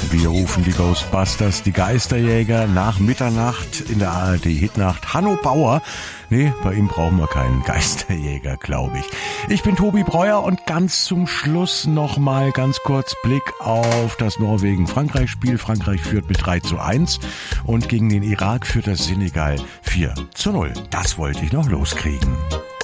Wir rufen die Ghostbusters, die Geisterjäger, nach Mitternacht in der ARD-Hitnacht. Hanno Bauer. Nee, bei ihm brauchen wir keinen Geisterjäger, glaube ich. Ich bin Tobi Breuer und ganz zum Schluss noch mal ganz kurz Blick auf das Norwegen-Frankreich-Spiel. Frankreich führt mit 3:1 und gegen den Irak führt das Senegal 4:0. Das wollte ich noch loskriegen.